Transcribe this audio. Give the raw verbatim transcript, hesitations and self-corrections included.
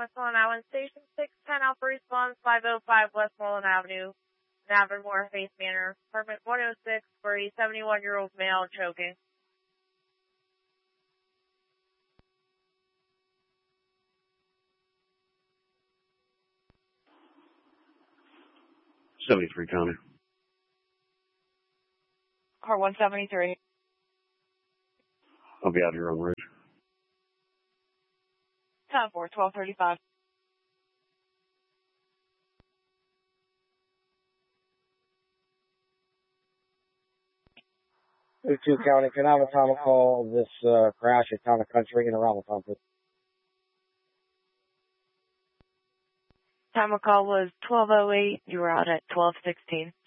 Westmoreland Island Station six ten Alpha Response five oh five Westmoreland Avenue, Navarmore, Faith Manor, apartment one oh six for a seventy-one-year-old male choking. seventy-three County. Car one seventy-three. I'll be out here on route. ten four, twelve thirty-five. two County, can I have a time to call this uh, crash at Town and Country and around the company? Time of call was twelve oh eight. You were out at twelve sixteen.